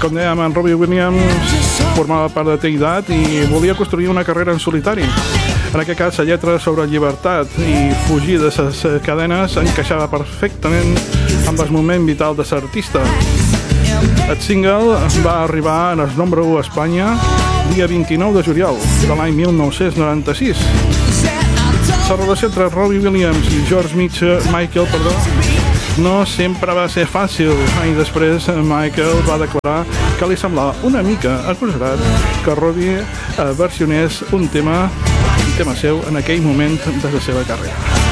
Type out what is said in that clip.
Com dèiem, en Robbie Williams formava part de Take That i volia construir una carrera en solitari. En aquest cas, la lletra sobre llibertat i fugir de les cadenes encaixava perfectament amb el moment vital de l'artista. El single va arribar en el número 1 a Espanya dia 29 de juliol de l'any 1996. La relació entre Robbie Williams i George Michael no sempre va ser fàcil. Anys després, Michael va declarar que li semblava una mica acusarat que Robbie versionés un tema seu en aquell moment de la seva carrera.